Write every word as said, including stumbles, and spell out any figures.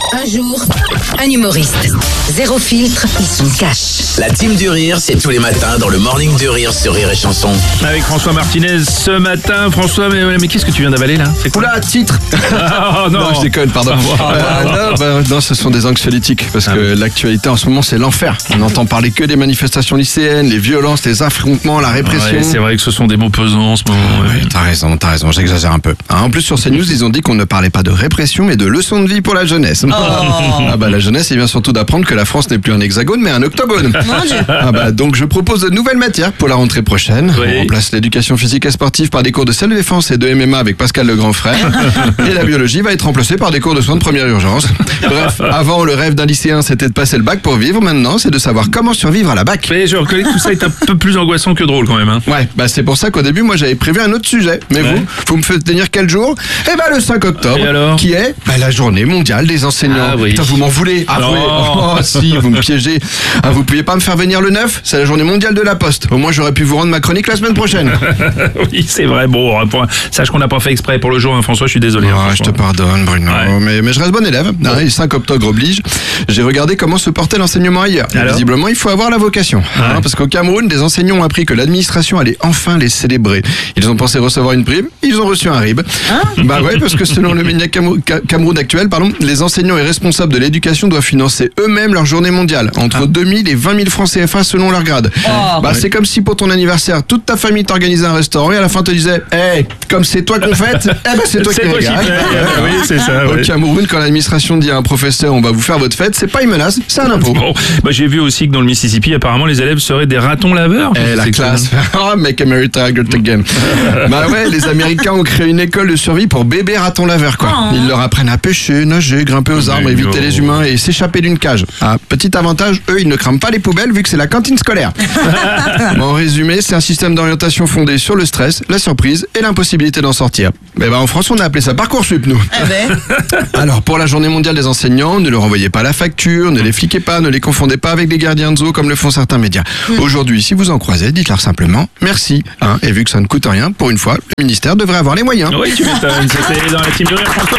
Un jour, un humoriste. Zéro filtre, il se cache. La team du rire, c'est tous les matins dans le Morning du Rire sur Rire et Chanson. Avec François Martinez ce matin. François, mais, mais qu'est-ce que tu viens d'avaler là? C'est quoi? Oula, titre. Oh, non. Non, je déconne, pardon. Euh, non, bah, non, ce sont des anxiolytiques, parce Ah que l'actualité en ce moment, c'est l'enfer. On entend parler que des manifestations lycéennes, les violences, les affrontements, la répression. Ouais, c'est vrai que ce sont des mots pesants en ce moment. Ouais, ouais. t'as raison, t'as raison, j'exagère un peu. Hein, en plus, sur CNews, ils ont dit qu'on ne parlait pas de répression, mais de leçons de vie pour la jeunesse. Ah bah, la jeunesse, il vient surtout d'apprendre que la France n'est plus un hexagone, mais un octogone. Ah bah, donc, je propose de nouvelles matières pour la rentrée prochaine. Oui. On remplace l'éducation physique et sportive par des cours de self-défense et de M M A avec Pascal le grand frère. Et la biologie va être remplacée par des cours de soins de première urgence. Bref, avant, le rêve d'un lycéen, c'était de passer le bac pour vivre. Maintenant, c'est de savoir comment survivre à la bac. Mais je reconnais que tout ça est un peu plus angoissant que drôle quand même. Hein. Ouais, bah c'est pour ça qu'au début, moi, j'avais prévu un autre sujet. Mais Ouais. vous, vous me faites tenir quel jour? Eh ben, le cinq octobre. Et alors qui est bah, la journée mondiale des enseignants. Ah oui. Putain, vous m'en voulez. Ah, Non. oui. Oh, si, vous me piégez. Ah, vous pouviez pas me faire venir le neuf? C'est la journée mondiale de la poste. Au moins, j'aurais pu vous rendre ma chronique la semaine prochaine. Oui, c'est vrai. Bon, pour- sache qu'on n'a pas fait exprès pour le jour, hein, François, je suis désolé. hein, Ah, je te franchement. pardonne, Bruno. Ouais. Mais, mais je reste bon élève. Hein, et cinq octobre oblige. J'ai regardé comment se portait l'enseignement ailleurs. Et Alors visiblement, il faut avoir la vocation. Hein, Ouais. parce qu'au Cameroun, des enseignants ont appris que l'administration allait enfin les célébrer. Ils ont pensé recevoir une prime. Ils ont reçu un rib. Bah ouais, parce que selon le média Camou- Ca- Cameroun actuel, pardon, les enseignants et responsables de l'éducation doivent financer eux-mêmes leur journée mondiale. Entre deux mille et vingt mille francs C F A selon leur grade. Bah, c'est comme si pour ton anniversaire, toute ta famille t'organisait un restaurant et à la fin te disait, hey, comme c'est toi qu'on fête, eh ben c'est toi qui C'est toi qui régale. paye. Oui, c'est ça. Au ouais. Cameroun, quand l'administration dit à un professeur on va vous faire votre fête, c'est pas une menace, c'est un impôt. Bon, bah, j'ai vu aussi que dans le Mississippi, apparemment, les élèves seraient des ratons laveurs. Eh, la C'est classe. Oh, make America great again. Bah ouais, les Américains ont créé une école de survie pour bébés ratons laveurs, quoi. Ils leur apprennent à pêcher, nager, grimper aux arbres, Mais éviter non. les humains et s'échapper d'une cage. Ah, petit avantage, eux, ils ne crament pas les poubelles vu que c'est la cantine scolaire. Bon, en résumé, c'est un système d'orientation fondé sur le stress, la surprise et l'impossibilité d'en sortir. Mais bah, en France, on a appelé ça Parcoursup, nous. Alors, pour la journée mondiale des enseignants, ne leur envoyez pas la facture, ne les fliquez pas, ne les confondez pas avec des gardiens de zoo comme le font certains médias. Aujourd'hui, si vous en croisez, dites-leur simplement merci. Hein, et vu que ça ne coûte rien, pour une fois, le ministère devrait avoir les moyens. Oui, tu m'étonnes. C'était dans la team de rire, François.